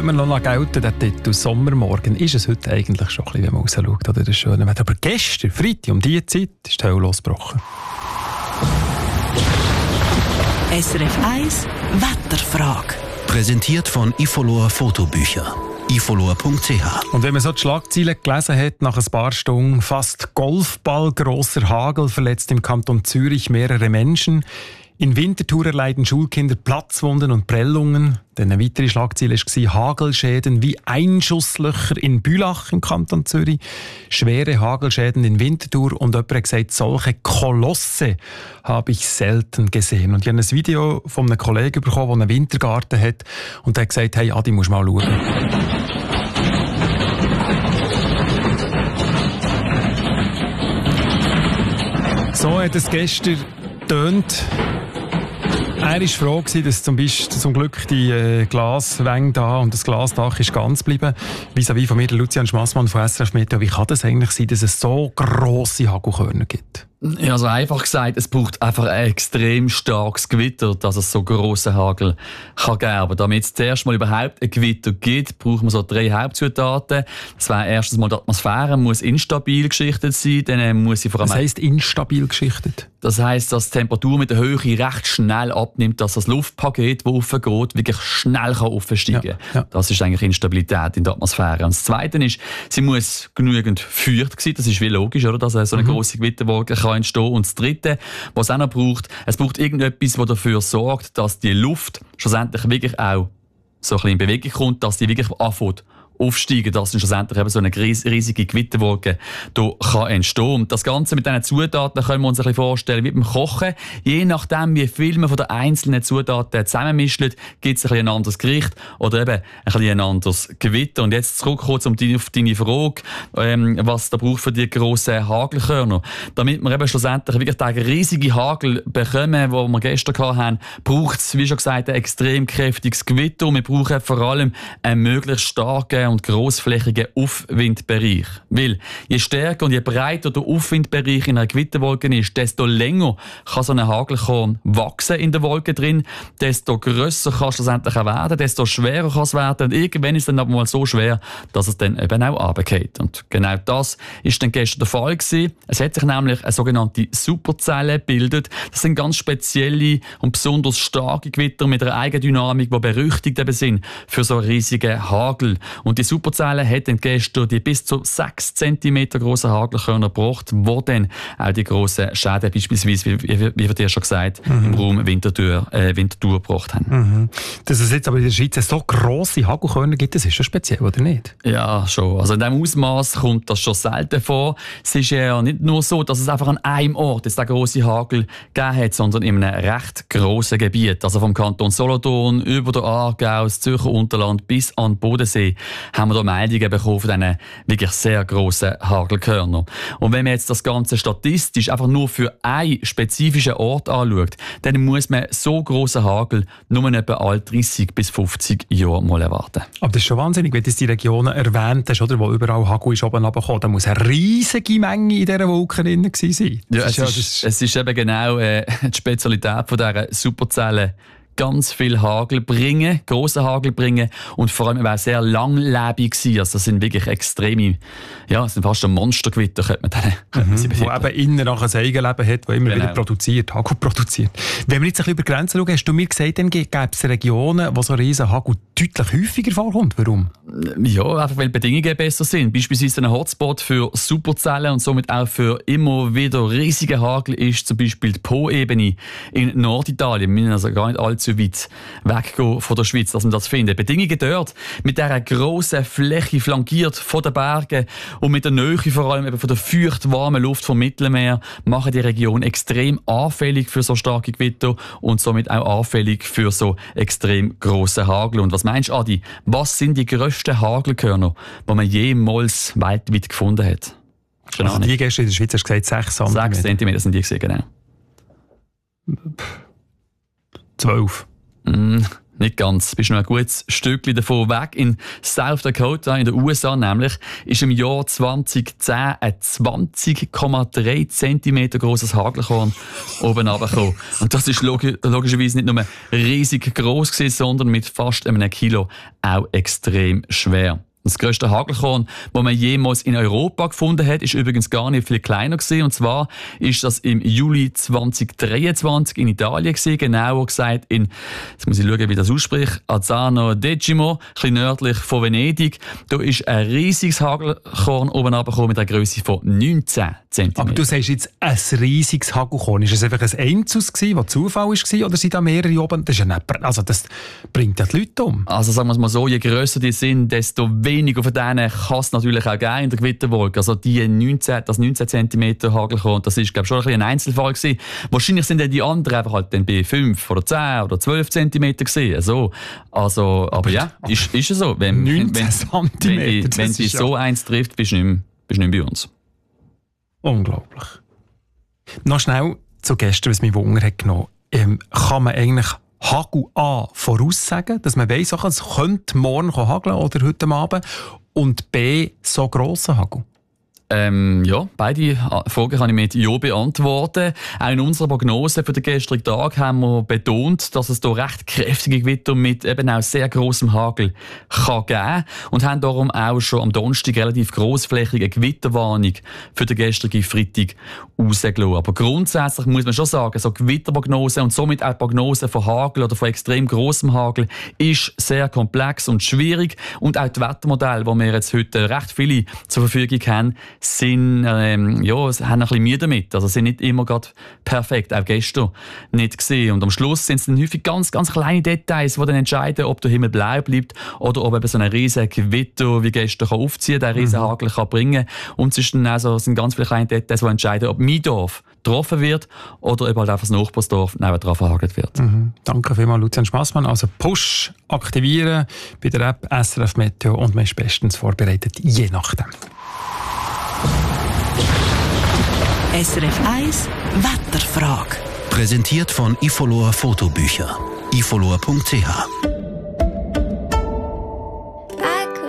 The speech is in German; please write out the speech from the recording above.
lassen wir noch gelten, den Titel Sommermorgen. Ist es heute eigentlich schon ein bisschen, wenn man rausschaut, oder das schöne Wetter. Aber gestern, Freitag, um diese Zeit, ist die Hölle losgebrochen. SRF 1 Wetterfrage. Präsentiert von Ifolor Fotobücher. ifolor.ch. Und wenn man so die Schlagzeilen gelesen hat, nach ein paar Stunden, fast Golfball grosser Hagel verletzt im Kanton Zürich mehrere Menschen. In Winterthur erleiden Schulkinder Platzwunden und Prellungen. Dann eine weitere Schlagzeile war Hagelschäden wie Einschusslöcher in Bülach im Kanton Zürich. Schwere Hagelschäden in Winterthur. Und jemand hat gesagt, solche Kolosse habe ich selten gesehen. Und ich habe ein Video von einem Kollegen bekommen, der einen Wintergarten hat. Und der hat gesagt, hey Adi, musst mal schauen. So hat es gestern getönt. Er war froh, dass zum Glück die Glaswände da und das Glasdach ist ganz geblieben. Vis-à-vis von mir, der Lucian Schmassmann von SRF Meteo. Wie kann das eigentlich sein, dass es so grosse Hagelkörner gibt? Ja, also einfach gesagt, es braucht einfach ein extrem starkes Gewitter, dass es so grossen Hagel kann geben. Aber damit es zuerst mal überhaupt ein Gewitter gibt, braucht man so 3 Hauptzutaten. Das wäre erstens mal die Atmosphäre, muss instabil geschichtet sein, dann muss sie vor allem... Was heisst instabil geschichtet? Das heisst, dass die Temperatur mit der Höhe recht schnell abnimmt, dass das Luftpaket, das raufgeht, wirklich schnell aufsteigen kann. Ja. Das ist eigentlich Instabilität in der Atmosphäre. Und das Zweite ist, sie muss genügend feucht sein. Das ist wie logisch, oder? Dass so eine grosse Gewitterwolke kann entstehen. Und das Dritte, was es auch noch braucht, es braucht irgendetwas, das dafür sorgt, dass die Luft schlussendlich wirklich auch so ein bisschen in Bewegung kommt, dass die wirklich anfängt aufsteigen, dass dann schlussendlich eben so eine riesige Gewitterwolke da kann entstehen. Und das Ganze mit diesen Zutaten können wir uns ein bisschen vorstellen wie beim Kochen. Je nachdem, wie viel man von den einzelnen Zutaten zusammenmischt, gibt es ein anderes Gericht oder eben ein anderes Gewitter. Und jetzt zurückkommen auf deine Frage, was da braucht für die grossen Hagelkörner. Damit wir eben schlussendlich wirklich den riesigen Hagel bekommen, den wir gestern hatten, braucht es, wie schon gesagt, ein extrem kräftiges Gewitter. Und wir brauchen vor allem einen möglichst starken und grossflächigen Aufwindbereich. Weil je stärker und je breiter der Aufwindbereich in einer Gewitterwolke ist, desto länger kann so ein Hagelkorn wachsen in der Wolke drin, desto grösser kann es schlussendlich auch werden, desto schwerer kann es werden. Und irgendwann ist es dann aber mal so schwer, dass es dann eben auch runterfällt. Und genau das ist dann gestern der Fall gewesen. Es hat sich nämlich eine sogenannte Superzelle gebildet. Das sind ganz spezielle und besonders starke Gewitter mit einer Eigendynamik, die berüchtigt eben sind für so riesige Hagel. Und die Superzelle hat dann gestern die bis zu 6 cm grossen Hagelkörner gebracht, die dann auch die grossen Schäden, beispielsweise, wie wir dir schon gesagt, im Raum Winterthur gebracht haben. Mhm. Dass es jetzt aber in der Schweiz so grosse Hagelkörner gibt, das ist schon speziell, oder nicht? Ja, schon. Also in diesem Ausmaß kommt das schon selten vor. Es ist ja nicht nur so, dass es einfach an einem Ort jetzt den grossen Hagel gegeben hat, sondern in einem recht grossen Gebiet. Also vom Kanton Solothurn über den Aargau, das Zürcher Unterland bis an den Bodensee haben wir da Meldungen bekommen von diesen wirklich sehr grossen Hagelkörnern. Und wenn man jetzt das Ganze statistisch einfach nur für einen spezifischen Ort anschaut, dann muss man so grossen Hagel nur etwa alle 30 bis 50 Jahre mal erwarten. Aber das ist schon wahnsinnig, wenn du die Regionen erwähnt hast, oder, wo überall Hagel ist oben runtergekommen. Da muss eine riesige Menge in dieser Wolke drin sein. Ja, es ist eben genau die Spezialität von dieser Superzelle. Ganz viel Hagel bringen, grossen Hagel bringen und vor allem auch sehr langlebig sein. Also das sind wirklich extreme, ja, das sind fast ein Monstergewitter, könnte man sie betiteln. Wo eben innen nach ein Eigenleben hat, das immer wieder produziert, Hagel produziert. Wenn wir jetzt ein bisschen über Grenzen schauen, hast du mir gesagt, dann gäbe es Regionen, wo so ein riesen Hagel deutlich häufiger vorkommt. Warum? Ja, einfach weil die Bedingungen besser sind. Beispielsweise ein Hotspot für Superzellen und somit auch für immer wieder riesige Hagel ist zum Beispiel die Po-Ebene in Norditalien. Wir müssen also gar nicht allzu weit weggehen von der Schweiz, dass man das findet. Bedingungen dort mit dieser grossen Fläche flankiert von den Bergen und mit der Nähe vor allem eben von der feucht warmen Luft vom Mittelmeer machen die Region extrem anfällig für so starke Gewitter und somit auch anfällig für so extrem grossen Hagel. Und was meinst du, Adi? Was sind die grössten Hagelkörner, die man jemals weltweit gefunden hat? Also die gestern in der Schweiz hast du gesagt 6 cm. 6 cm sind die gesehen, genau. 12. nicht ganz. Bist noch ein gutes Stückchen davon weg. In South Dakota, in den USA nämlich, ist im Jahr 2010 ein 20,3 cm grosses Hagelkorn oben runtergekommen. Und das ist logischerweise nicht nur riesig gross gewesen, sondern mit fast einem Kilo auch extrem schwer. Das grösste Hagelkorn, das man jemals in Europa gefunden hat, ist übrigens gar nicht viel kleiner gewesen. Und zwar ist das im Juli 2023 in Italien gewesen, genauer gesagt in, jetzt muss ich schauen, wie das ausspricht, Azzano d'Egimo, ein bisschen nördlich von Venedig. Da ist ein riesiges Hagelkorn oben runtergekommen mit einer Grösse von 19 cm. Aber du sagst jetzt ein riesiges Hagelkorn. Ist es einfach ein Einzus gewesen, das Zufall war, oder sind da mehrere oben? Das ist das bringt ja die Leute um. Also sagen wir es mal so, je grösser die sind, desto weniger von denen kann es natürlich auch geben in der Gewitterwolke. Also das 19 cm Hagelkorn, das ist, glaube ich, schon ein Einzelfall gewesen. Wahrscheinlich sind dann die anderen einfach halt dann bei 5 oder 10 oder 12 cm gewesen. So. Also, aber ja, ist es so. Wenn sie so eins trifft, bist du nicht mehr bei uns. Unglaublich. Noch schnell zu gestern, was mich Wunder hat genommen. Kann man eigentlich Hagel A voraussagen, dass man weiss, es könnte morgen hageln oder heute Abend, und B so grossen Hagel? Ja, beide Fragen kann ich mit Ja beantworten. Auch in unserer Prognose für den gestrigen Tag haben wir betont, dass es hier recht kräftige Gewitter mit eben auch sehr grossem Hagel kann geben und haben darum auch schon am Donnerstag relativ grossflächige Gewitterwarnung für den gestrigen Freitag rausgelassen. Aber grundsätzlich muss man schon sagen, so Gewitterprognose und somit auch Prognose von Hagel oder von extrem grossem Hagel ist sehr komplex und schwierig, und auch die Wettermodelle, die wir jetzt heute recht viele zur Verfügung haben, haben ein bisschen Mühe damit. Also sind nicht immer gerade perfekt. Auch gestern nicht gesehen. Und am Schluss sind es dann häufig ganz, ganz kleine Details, die dann entscheiden, ob der Himmel blau bleibt oder ob eben so ein riesen Gewitter wie gestern kann aufziehen, der riesen Hagel kann bringen. Und es sind ganz viele kleine Details, die entscheiden, ob mein Dorf getroffen wird oder ob halt einfach das Nachbarsdorf nebendran verhagelt wird. Danke vielmals, Lucian Schmassmann. Also Push aktivieren bei der App SRF Meteo und man ist bestens vorbereitet, je nachdem. SRF 1 Wetterfrage. Präsentiert von Ifolor Fotobücher. ifolor.ch